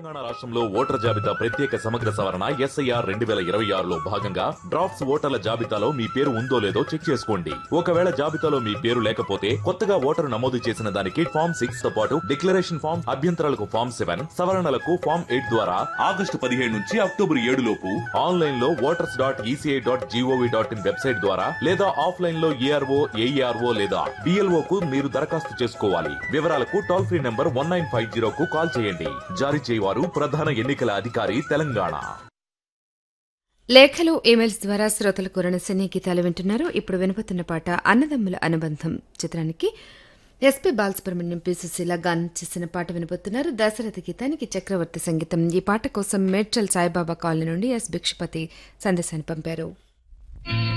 తెలంగాణ రాష్ట్రంలో ఓటర్ జాబితా ప్రత్యేక సమగ్ర సవరణ ఎస్ఐఆర్ 2026లో భాగంగా డ్రాఫ్ట్స్ ఓటర్ల జాబితాలో మీ పేరు ఉందో లేదో చెక్ చేసుకోండి. ఒకవేళ జాబితాలో మీ పేరు లేకపోతే కొత్తగా ఓటరు నమోదు చేసిన దానికి ఫామ్ 6 తో పాటు డిక్లరేషన్ ఫామ్, అభ్యంతరాలకు ఫామ్ 7, సవరణలకు ఫామ్ 8 ద్వారా ఆగస్టు 17 నుంచి అక్టోబర్ 7 లోపు ఆన్లైన్ లో voters.eci.gov.in వెబ్సైట్ ద్వారా లేదా ఆఫ్లైన్ లో ఏఆర్ఓ, ఏఈఆర్ఓ లేదా డిఎల్ఓ కు మీరు దరఖాస్తు చేసుకోవాలి. వివరాలకు టోల్ ఫ్రీ నంబర్ 1950 కు కాల్ చేయండి. జారీ చేయవారు ప్రధాన ఎన్నికల అధికారి తెలంగాణ. లేఖలు, ఈమెయిల్స్ ద్వారా శ్రోతలు కోరిన సినీ గీతాలు వింటున్నారు. ఇప్పుడు వినబోతున్న పాట అన్నదమ్ముల అనుబంధం చిత్రానికి ఎస్పీ బాలసుబ్రహ్మణ్యం, పి సుశీల గానం చేసిన పాట వినబోతున్నారు. దశరథ గీతానికి చక్రవర్తి సంగీతం. ఈ పాట కోసం మేడ్చల్ సాయిబాబా కాలనీ నుండి ఎస్ భిక్షపతి సందేశాన్ని పంపారు.